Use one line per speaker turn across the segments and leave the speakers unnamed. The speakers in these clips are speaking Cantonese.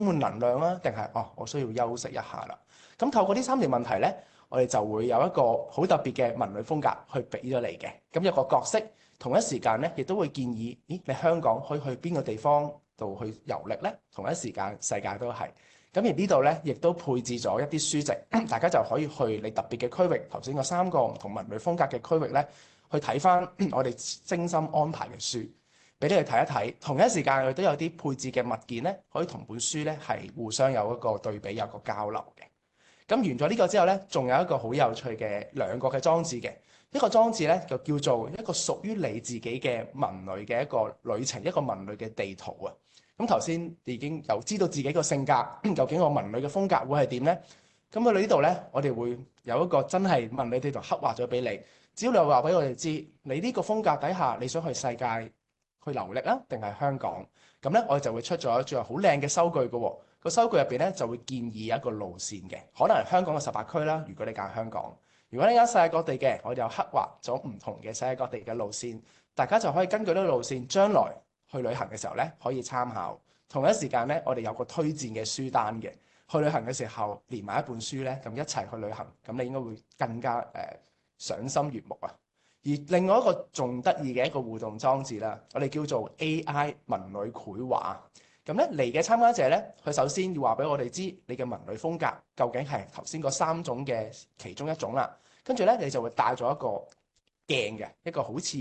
滿能量啦，定係我需要休息一下啦？咁透過呢三條問題咧，我哋就會有一個好特別嘅文旅風格去俾咗你嘅。咁有個角色，同一時間咧，亦都會建議，咦，你香港可以去邊個地方度去遊歷咧？同一時間世界都係。咁而呢度咧，亦都配置咗一啲書籍，大家就可以去你特別嘅區域，頭先個三個唔同文旅風格嘅區域咧，去睇翻我哋精心安排嘅書。俾你哋睇一睇，同一時間佢都有啲配置嘅物件咧，可以同本書咧係互相有一個對比，有個交流嘅。咁完咗呢個之後咧，仲有一個好有趣嘅兩個嘅裝置嘅。一個裝置咧就叫做一個屬於你自己嘅文旅嘅一個旅程，一個文旅嘅地圖啊。咁頭先已經有知道自己個性格，究竟個文旅嘅風格會係點咧？咁去到呢度咧，我哋會有一個真係文旅地圖刻畫咗俾你。只要你話俾我哋知，你呢個風格底下你想去世界去遊歷啊，定係香港？咁咧，我哋就會出咗最後好靚嘅收據嘅喎。個收據入邊咧就會建議一個路線嘅，可能係香港嘅18區啦。如果你揀香港，如果你揀世界各地嘅，我哋又刻畫咗唔同嘅世界各地嘅路線，大家就可以根據呢個路線，將來去旅行嘅時候咧可以參考。同一時間咧，我哋有個推薦嘅書單嘅，去旅行嘅時候連埋一本書咧，咁一齊去旅行，咁你應該會更加賞心悅目啊！而另外一個仲得意嘅一個互動裝置啦，我哋叫做 AI 文旅繪畫。咁咧嚟嘅參加者咧，佢首先要話俾我哋知你嘅文旅風格究竟係頭先嗰三種嘅其中一種啦。跟住咧，你就會帶咗一個鏡嘅，一個好似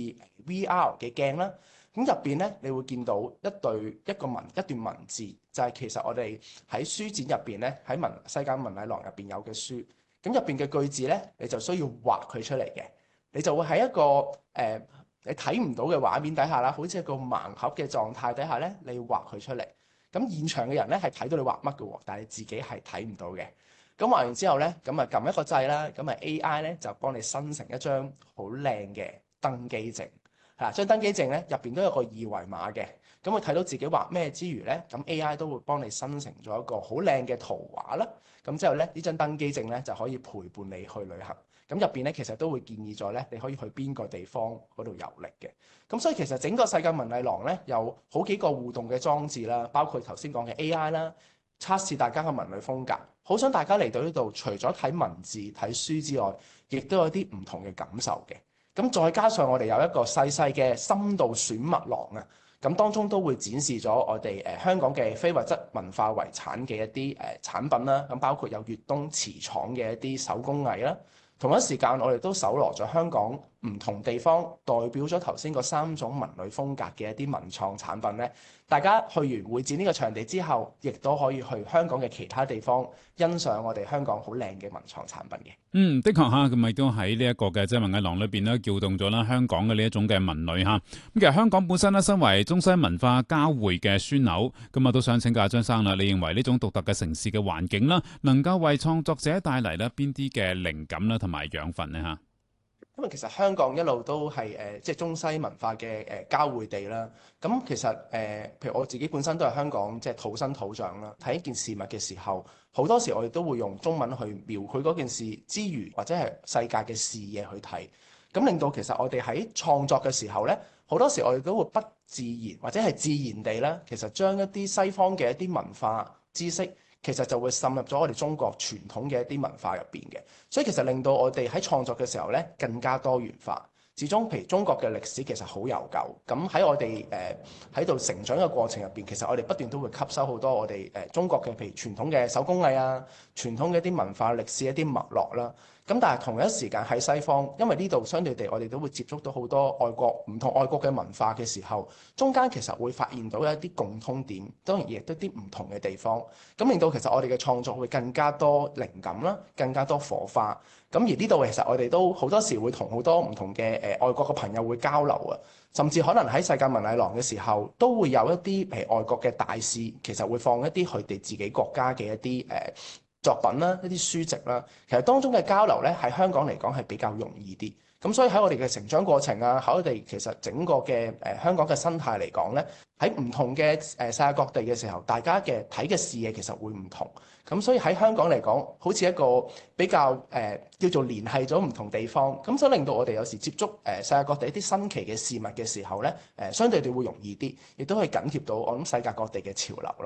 VR 嘅鏡啦。咁入邊咧，你會見到一段文字，就係其實我哋喺書展入邊咧，喺世界文藝廊入邊有嘅書。咁入邊嘅句子咧，你就需要畫佢出嚟嘅。你就會喺一個你睇唔到嘅畫面底下啦，好似一個盲盒嘅狀態底下咧，你要畫佢出嚟。咁現場嘅人咧係睇到你畫乜嘅喎，但係你自己係睇唔到嘅。咁畫完之後咧，咁啊撳一個掣啦，咁啊 AI 咧就幫你生成一張好靚嘅登機證。係張登機證咧入邊都有個二維碼嘅，咁佢睇到自己畫咩之餘咧，咁 AI 都會幫你生成咗一個好靚嘅圖畫啦。咁之後咧，呢張登機證咧就可以陪伴你去旅行。咁入邊咧其實都會建議咗咧，你可以去邊個地方嗰度遊歷嘅。咁所以其實整個世界文藝廊咧有好幾個互動嘅裝置啦，包括頭先講嘅 AI 啦，測試大家嘅文旅風格。好想大家嚟到呢度，除咗睇文字睇書之外，亦都有啲唔同嘅感受嘅。咁再加上我哋有一個細細嘅深度選物廊啊，咁當中都會展示咗我哋香港嘅非物質文化遺產嘅一啲產品啦，咁包括有粵東瓷廠嘅一啲手工藝啦。同一時間，我哋都搜羅咗香港唔同地方代表咗頭先嗰三種文旅風格嘅一啲文創產品咧。大家去完會展呢個場地之後，亦都可以去香港嘅其他地方欣賞我哋香港好靚嘅文創產品嘅。
的確嚇，咁亦都喺呢一個嘅即係文藝廊裏邊咧，撬動咗啦香港嘅呢一種嘅文旅嚇。咁其實香港本身咧，身為中西文化交匯嘅樞紐，咁啊都想請教張生啦，你認為呢種獨特嘅城市嘅環境啦，能夠為創作者帶嚟咧邊啲嘅靈感啦同埋養分呢？嚇？
因為其實香港一路都係即係中西文化嘅交匯地啦。咁其實譬如我自己本身都係香港即係土生土長啦。睇一件事物嘅時候，好多時我哋都會用中文去描繪嗰件事之餘，或者係世界嘅視野去睇，咁令到其實我哋喺創作嘅時候咧，好多時我哋都會不自然或者係自然地咧，其實將一啲西方嘅一啲文化知識，其實就會滲入咗我哋中國傳統嘅一啲文化入邊嘅，所以其實令到我哋喺創作嘅時候咧更加多元化。始終譬如中國嘅歷史其實好悠久，咁喺我哋喺度成長嘅過程入邊，其實我哋不斷都會吸收好多我哋中國嘅譬如傳統嘅手工藝啊，傳統嘅一啲文化歷史一啲脈絡啦。咁但係同一時間喺西方，因為呢度相對地我哋都會接觸到好多唔同外國嘅文化嘅時候，中間其實會發現到一啲共通點，當然亦都啲唔同嘅地方，咁令到其實我哋嘅創作會更加多靈感啦，更加多火花。咁而呢度其實我哋都好多時會同好多唔同嘅外國嘅朋友會交流啊，甚至可能喺世界文藝廊嘅時候都會有一啲譬如外國嘅大使，其實會放一啲佢哋自己國家嘅一啲作品啦、一啲書籍啦，其實當中嘅交流咧喺香港嚟講係比較容易啲。咁所以喺我哋嘅成長過程啊，喺我哋其實整個嘅香港嘅生態嚟講咧，喺唔同嘅世界各地嘅時候，大家嘅睇嘅視野其實會唔同。咁所以喺香港嚟講，好似一個比較叫做聯繫咗唔同地方，咁所以令到我哋有時接觸世界各地一啲新奇嘅事物嘅時候咧，相對地會容易啲，亦都可以緊貼到我諗世界各地嘅潮流咯。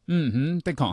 嗯哼，的確